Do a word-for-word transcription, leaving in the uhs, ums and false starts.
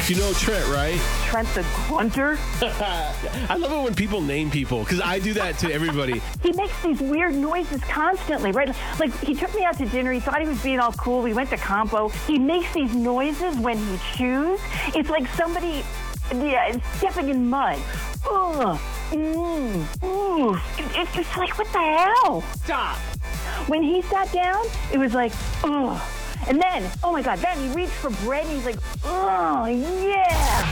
You know Trent, right? Trent the Grunter. I love it when people name people, because I do that to everybody. He makes these weird noises constantly, right? Like, he took me out to dinner. He thought he was being all cool. We went to Campo. He makes these noises when he chews. It's like somebody, yeah, stepping in mud. Ugh. Mm. Ooh. It, it's just like, what the hell? Stop. When he sat down, it was like, ugh. And then, oh my God, then he reached for bread and he's like, oh, yeah.